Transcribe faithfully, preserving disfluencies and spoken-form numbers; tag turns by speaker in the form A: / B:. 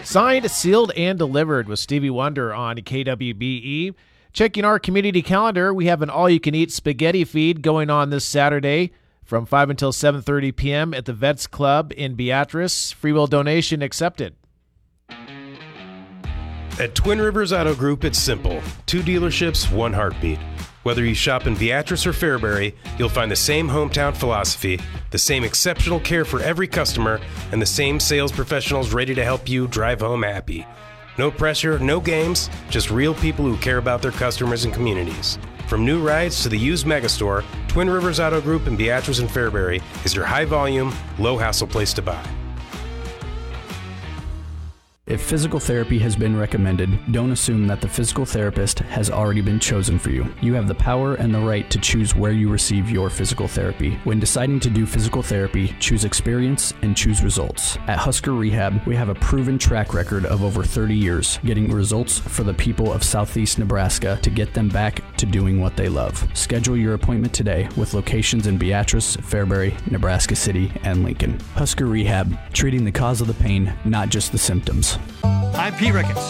A: Signed, sealed, and delivered with Stevie Wonder on K W B E. Checking our community calendar, we have an all-you-can-eat spaghetti feed going on this Saturday from five until seven thirty p.m. at the Vets Club in Beatrice. Free will donation accepted.
B: At Twin Rivers Auto Group, it's simple. Two dealerships, one heartbeat. Whether you shop in Beatrice or Fairbury, you'll find the same hometown philosophy, the same exceptional care for every customer, and the same sales professionals ready to help you drive home happy. No pressure, no games, just real people who care about their customers and communities. From new rides to the used megastore, Twin Rivers Auto Group in Beatrice and Fairbury is your high-volume, low-hassle place to buy.
C: If physical therapy has been recommended, don't assume that the physical therapist has already been chosen for you. You have the power and the right to choose where you receive your physical therapy. When deciding to do physical therapy, choose experience and choose results. At Husker Rehab, we have a proven track record of over thirty years, getting results for the people of Southeast Nebraska to get them back to doing what they love. Schedule your appointment today with locations in Beatrice, Fairbury, Nebraska City, and Lincoln. Husker Rehab, treating the cause of the pain, not just the symptoms.
D: I'm Pete Ricketts.